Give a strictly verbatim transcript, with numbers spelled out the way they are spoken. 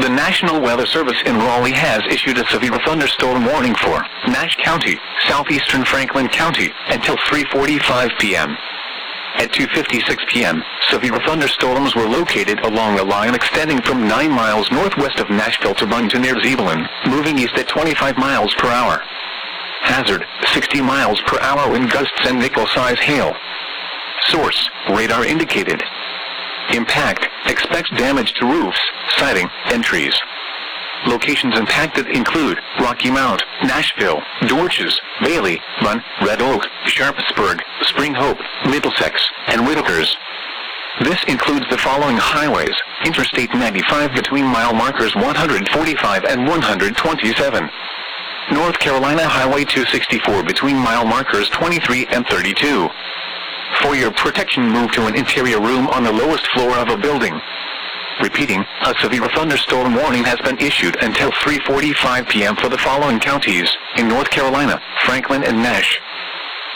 The National Weather Service in Raleigh has issued a severe thunderstorm warning for Nash County, southeastern Franklin County, until three forty-five p m At two fifty-six p m, severe thunderstorms were located along a line extending from nine miles northwest of Nashville to Bunton near Zebulon, moving east at twenty-five miles per hour. Hazard, sixty miles per hour wind gusts and nickel-size hail. Source, radar indicated. Impact, expects damage to roofs, siding, and trees. Locations impacted include Rocky Mount, Nashville, Dorches, Bailey, Bunn, Red Oak, Sharpsburg, Spring Hope, Middlesex, and Whitakers. This includes the following highways: Interstate ninety-five between mile markers one forty-five and one twenty-seven. North Carolina Highway two sixty-four between mile markers twenty-three and thirty-two. For your protection, move to an interior room on the lowest floor of a building. Repeating, a severe thunderstorm warning has been issued until three forty-five p m for the following counties in North Carolina: Franklin and Nash.